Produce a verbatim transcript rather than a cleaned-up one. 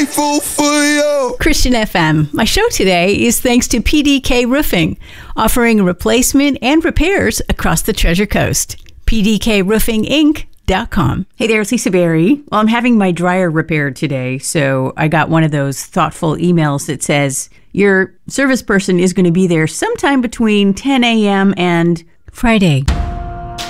grateful for you. Christian F M. My show today is thanks to P D K Roofing, offering replacement and repairs across the Treasure Coast. P D K Roofing Inc dot com. Hey there, it's Lisa Berry. Well, I'm having my dryer repaired today, so I got one of those thoughtful emails that says, your service person is going to be there sometime between ten a.m. and Friday.